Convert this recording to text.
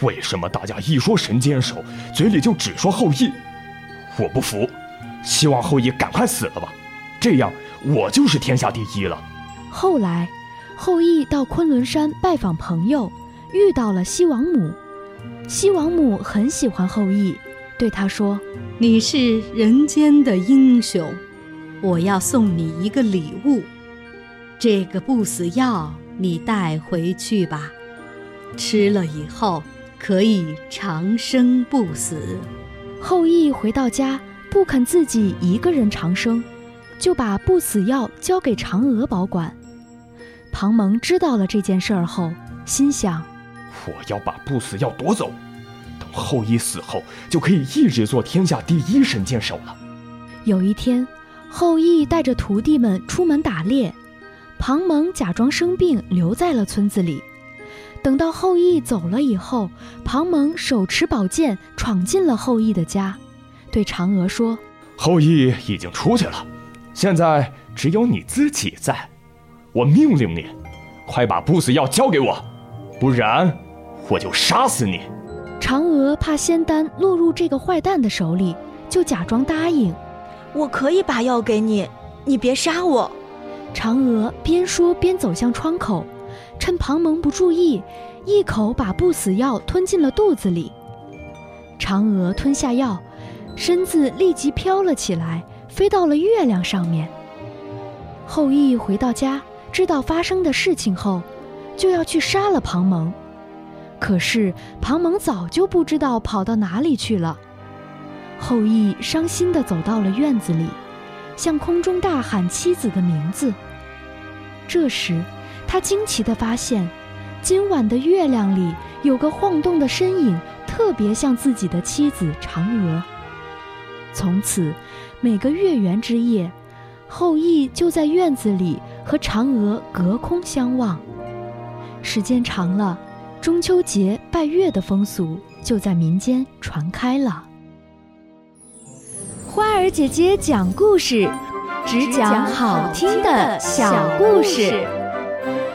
为什么大家一说神箭手，嘴里就只说后羿？我不服，希望后羿赶快死了吧，这样我就是天下第一了。 后来，后羿到昆仑山拜访朋友，遇到了西王母。西王母很喜欢后羿，对他说： 你是人间的英雄，我要送你一个礼物，这个不死药你带回去吧，吃了以后可以长生不死。 后羿回到家，不肯自己一个人长生，就把不死药交给嫦娥保管。庞蒙知道了这件事儿后，心想： 我要把不死药夺走，等后羿死后，就可以一直做天下第一神箭手了。 有一天，后羿带着徒弟们出门打猎，庞蒙假装生病留在了村子里。等到后羿走了以后，庞蒙手持宝剑闯进了后羿的家，对嫦娥说： 后羿已经出去了，现在只有你自己在，我命令你，快把不死药交给我，不然我就杀死你。 嫦娥怕仙丹落入这个坏蛋的手里，就假装答应： 我可以把药给你，你别杀我。 嫦娥边说边走向窗口，趁庞蒙不注意，一口把不死药吞进了肚子里。嫦娥吞下药，身子立即飘了起来，飞到了月亮上面。后羿回到家，知道发生的事情后，就要去杀了庞蒙。可是庞蒙早就不知道跑到哪里去了。后羿伤心地走到了院子里，向空中大喊妻子的名字。这时他惊奇地发现，今晚的月亮里有个晃动的身影，特别像自己的妻子嫦娥。从此每个月圆之夜，后羿就在院子里和嫦娥隔空相望。时间长了，中秋节拜月的风俗就在民间传开了。花儿姐姐讲故事，只讲好听的小故事。